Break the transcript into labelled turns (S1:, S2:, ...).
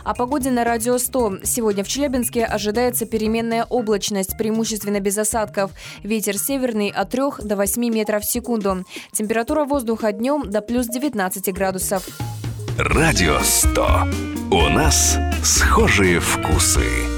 S1: О погоде на Радио 100. Сегодня в Челябинске ожидается переменная облачность, преимущественно без осадков. Ветер северный от 3 до 8 метров в секунду. Температура воздуха днем до плюс 19 градусов.
S2: Радио 100. У нас схожие вкусы.